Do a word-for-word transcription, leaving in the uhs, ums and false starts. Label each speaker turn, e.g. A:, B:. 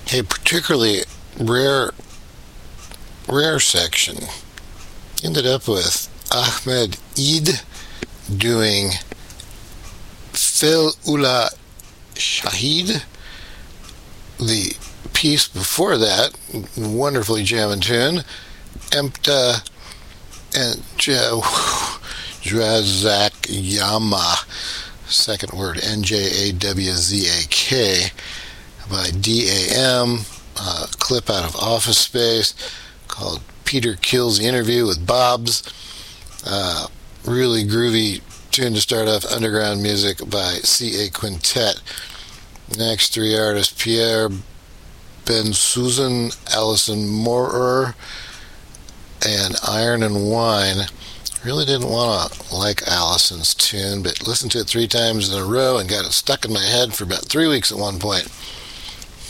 A: a particularly rare, rare section. Ended up with Ahmed Eid doing Fil Ula Shahid. The piece before that, wonderfully jamming tune, Empta and Jawazak Yama, second word, N J A W Z A K, by D A M, a clip out of Office Space called Peter Kills the Interview with Bob's. Uh, really groovy tune to start off, Underground Music by C A Quintet. Next three artists, Pierre Bensusan, Alison Moorer, and Iron and Wine. Really didn't want to like Alison's tune, but listened to it three times in a row and got it stuck in my head for about three weeks at one point.